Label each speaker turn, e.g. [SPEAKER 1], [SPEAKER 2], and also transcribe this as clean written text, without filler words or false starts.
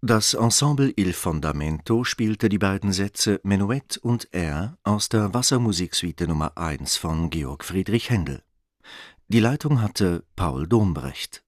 [SPEAKER 1] Das Ensemble Il Fondamento spielte die beiden Sätze Menuett und Er aus der Wassermusiksuite Nummer 1 von Georg Friedrich Händel. Die Leitung hatte Paul Dombrecht.